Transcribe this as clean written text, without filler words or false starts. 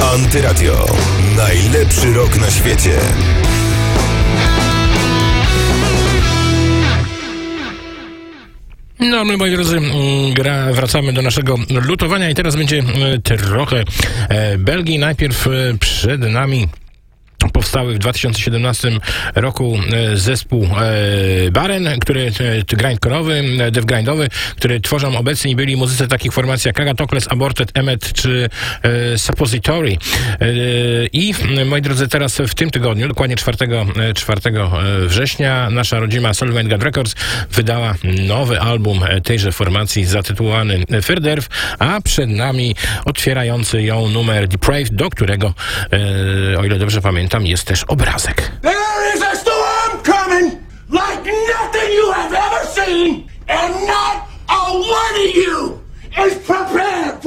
Antyradio. Najlepszy rok na świecie. No, my, moi drodzy, wracamy do naszego lutowania i teraz będzie trochę Belgii. Najpierw przed nami powstały w 2017 roku zespół Baren, który grindcore'owy, dev grindowy, który tworzą obecni byli muzycy takich formacji jak Agatocles, Aborted, Emmet czy Suppository. I moi drodzy, teraz w tym tygodniu, dokładnie 4 września, nasza rodzima Solvent God Records wydała nowy album tejże formacji zatytułowany Verderf, a przed nami otwierający ją numer Depraved, do którego, o ile dobrze pamiętam, jest też obrazek. There is a storm coming like nothing you have ever seen, and not a one of you is prepared for